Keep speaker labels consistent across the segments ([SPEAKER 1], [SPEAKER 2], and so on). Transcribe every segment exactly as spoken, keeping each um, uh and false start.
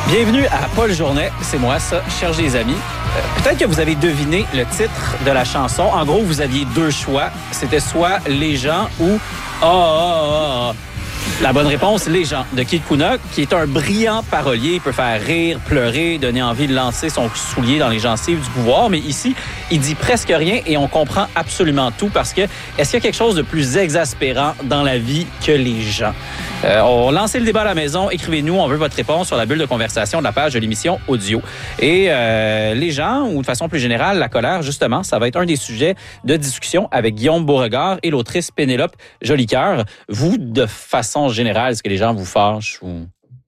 [SPEAKER 1] Bienvenue à Paul Journet, c'est moi ça, chers les amis. Euh, peut-être que vous avez deviné le titre de la chanson. En gros, vous aviez deux choix. C'était soit Les gens ou Ah, ah, ah, ah. La bonne réponse, Les gens, de Kid Kuna, qui est un brillant parolier. Il peut faire rire, pleurer, donner envie de lancer son soulier dans les gencives du pouvoir. Mais ici, il dit presque rien et on comprend absolument tout parce que est-ce qu'il y a quelque chose de plus exaspérant dans la vie que les gens? Euh, on lance le débat à la maison. Écrivez-nous, on veut votre réponse sur la bulle de conversation de la page de l'émission audio. Et euh, les gens, ou de façon plus générale, la colère, justement, ça va être un des sujets de discussion avec Guillaume Beauregard et l'autrice Pénélope Jolicoeur. Vous, de façon générale, est-ce que les gens vous fâchent ou...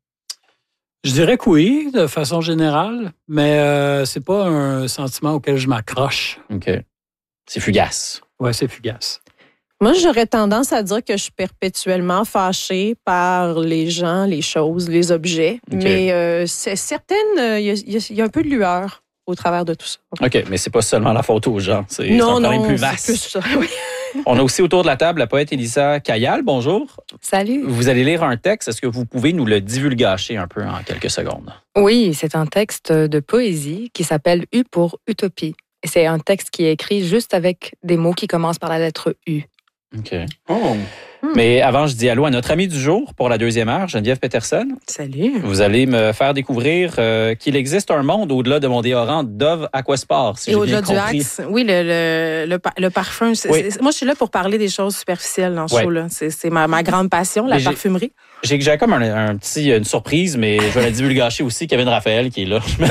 [SPEAKER 2] Je dirais que oui, de façon générale, mais euh, c'est pas un sentiment auquel je m'accroche.
[SPEAKER 1] OK. C'est fugace.
[SPEAKER 2] Ouais, c'est fugace.
[SPEAKER 3] Moi, j'aurais tendance à dire que je suis perpétuellement fâchée par les gens, les choses, les objets.
[SPEAKER 1] Okay.
[SPEAKER 3] Mais euh, c'est certaine, il euh, y, y, y a un peu de lueur au travers de tout ça.
[SPEAKER 1] OK, mais c'est pas seulement la faute aux gens. C'est,
[SPEAKER 3] non,
[SPEAKER 1] c'est un problème
[SPEAKER 3] non,
[SPEAKER 1] plus vaste.
[SPEAKER 3] C'est plus ça, oui.
[SPEAKER 1] On a aussi autour de la table la poète Elisa Cayal. Bonjour.
[SPEAKER 4] Salut.
[SPEAKER 1] Vous allez lire un texte. Est-ce que vous pouvez nous le divulgacher un peu en quelques secondes?
[SPEAKER 4] Oui, c'est un texte de poésie qui s'appelle U pour Utopie. Et c'est un texte qui est écrit juste avec des mots qui commencent par la lettre U.
[SPEAKER 1] OK.
[SPEAKER 2] Oh.
[SPEAKER 1] Mais avant, je dis allô à notre amie du jour pour la deuxième heure, Geneviève Peterson.
[SPEAKER 4] Salut.
[SPEAKER 1] Vous allez me faire découvrir euh, qu'il existe un monde au-delà de mon déodorant Dove Aquasport, si
[SPEAKER 5] Et
[SPEAKER 1] j'ai
[SPEAKER 5] au-delà
[SPEAKER 1] bien
[SPEAKER 5] du
[SPEAKER 1] compris.
[SPEAKER 5] Axe, oui, le, le, le, le parfum. C'est,
[SPEAKER 1] Oui.
[SPEAKER 5] c'est, moi, je suis là pour parler des choses superficielles dans ce
[SPEAKER 1] Ouais.
[SPEAKER 5] show-là. C'est, c'est ma, ma grande passion, la
[SPEAKER 1] Mais j'ai-
[SPEAKER 5] parfumerie.
[SPEAKER 1] J'ai, j'ai comme un, un petit, une surprise, mais je vais la divulgacher aussi, Kevin Raphaël qui est là. Je me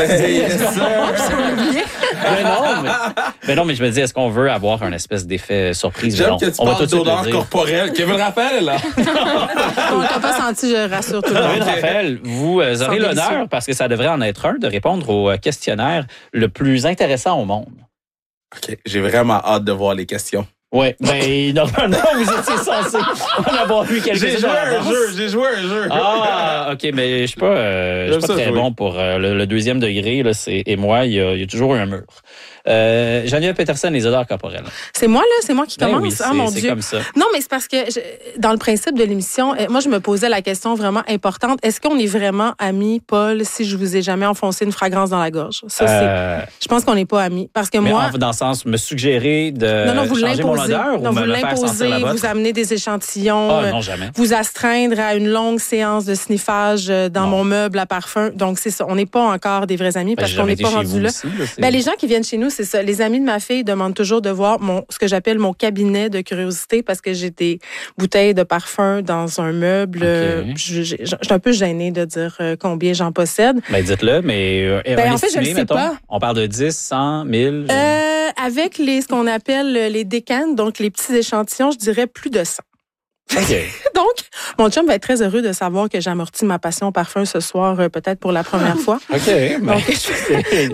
[SPEAKER 1] dis, mais non, mais, mais non, mais je me dis, est-ce qu'on veut avoir un espèce d'effet surprise? Mais
[SPEAKER 6] J'aime
[SPEAKER 1] non,
[SPEAKER 6] que tu
[SPEAKER 1] on va
[SPEAKER 6] parles
[SPEAKER 1] tout de suite le
[SPEAKER 6] d'odeur
[SPEAKER 1] dire.
[SPEAKER 6] corporelle. Kevin Raphaël est là.
[SPEAKER 5] On t'a pas senti, je rassure tout le
[SPEAKER 1] Kevin
[SPEAKER 5] monde.
[SPEAKER 1] Raphaël, vous euh,
[SPEAKER 5] Sans
[SPEAKER 1] aurez l'honneur,
[SPEAKER 5] délicieux.
[SPEAKER 1] parce que ça devrait en être un, de répondre au euh, questionnaire le plus intéressant au monde.
[SPEAKER 6] OK, j'ai vraiment hâte de voir les questions.
[SPEAKER 1] Oui, ben normalement, vous étiez censé en avoir vu quelques-uns.
[SPEAKER 6] J'ai joué un jeu, j'ai joué un jeu.
[SPEAKER 1] Ah, OK, mais je suis pas, euh, je suis
[SPEAKER 6] J'aime
[SPEAKER 1] pas
[SPEAKER 6] ça
[SPEAKER 1] très
[SPEAKER 6] jouer.
[SPEAKER 1] bon pour euh, le, le deuxième degré. Là, c'est, et moi, il y, a, il y a toujours eu un mur. Euh, Geneviève Peterson, les odeurs corporelles.
[SPEAKER 5] C'est moi, là, c'est moi qui
[SPEAKER 1] Ben
[SPEAKER 5] commence.
[SPEAKER 1] oui,
[SPEAKER 5] ah,
[SPEAKER 1] c'est,
[SPEAKER 5] mon
[SPEAKER 1] c'est
[SPEAKER 5] Dieu.
[SPEAKER 1] comme ça.
[SPEAKER 5] Non, mais c'est parce que je- dans le principe de l'émission, euh, moi, je me posais la question vraiment importante. Est-ce qu'on est vraiment amis, Paul, si je vous ai jamais enfoncé une fragrance dans la gorge? Ça,
[SPEAKER 1] Euh,
[SPEAKER 5] c'est, je pense qu'on n'est pas amis. Parce que
[SPEAKER 1] mais
[SPEAKER 5] moi.
[SPEAKER 1] en- dans le sens, me suggérer de
[SPEAKER 5] non, non, vous
[SPEAKER 1] changer mon
[SPEAKER 5] l'imposez.
[SPEAKER 1] odeur
[SPEAKER 5] Non,
[SPEAKER 1] ou
[SPEAKER 5] vous
[SPEAKER 1] me, me faire sentir
[SPEAKER 5] l'imposez,
[SPEAKER 1] la vôtre?
[SPEAKER 5] vous amenez des échantillons.
[SPEAKER 1] Ah,
[SPEAKER 5] euh,
[SPEAKER 1] non, jamais.
[SPEAKER 5] vous astreindre à une longue séance de sniffage euh, dans
[SPEAKER 1] Non.
[SPEAKER 5] mon meuble à parfum. Donc, c'est ça. On n'est pas encore des vrais amis
[SPEAKER 1] Ben,
[SPEAKER 5] parce
[SPEAKER 1] j'ai
[SPEAKER 5] qu'on
[SPEAKER 1] jamais
[SPEAKER 5] n'est
[SPEAKER 1] été
[SPEAKER 5] pas
[SPEAKER 1] chez
[SPEAKER 5] rendu
[SPEAKER 1] vous
[SPEAKER 5] là.
[SPEAKER 1] aussi, là, c'est-
[SPEAKER 5] Ben, les gens qui viennent chez nous, c'est ça. Les amis de ma fille demandent toujours de voir mon, ce que j'appelle mon cabinet de curiosité parce que j'ai des bouteilles de parfum dans un meuble.
[SPEAKER 1] Ok.
[SPEAKER 5] Euh, Je je- je suis un peu gênée de dire euh, combien j'en possède.
[SPEAKER 1] Ben, dites-le, mais euh,
[SPEAKER 5] Ben,
[SPEAKER 1] un
[SPEAKER 5] en fait, je
[SPEAKER 1] estimé,
[SPEAKER 5] le sais
[SPEAKER 1] mettons.
[SPEAKER 5] pas.
[SPEAKER 1] On parle de dix, cent, mille. je-
[SPEAKER 5] Euh, avec les, ce qu'on appelle les décanes, donc les petits échantillons, je dirais plus de cent.
[SPEAKER 1] OK.
[SPEAKER 5] Donc, mon chum va être très heureux de savoir que j'amortis ma passion au parfum ce soir, euh, peut-être pour la première fois.
[SPEAKER 1] OK. ben,
[SPEAKER 5] Donc, je-
[SPEAKER 1] c'est-